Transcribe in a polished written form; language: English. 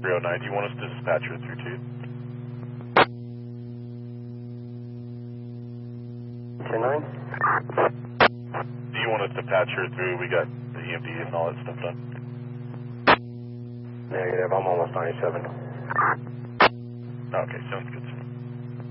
309, do you want us to dispatch her through to you? 10-9? Do you want us to patch her through? We got the EMD and all that stuff done. Negative, I'm almost 97. Okay, sounds good, sir.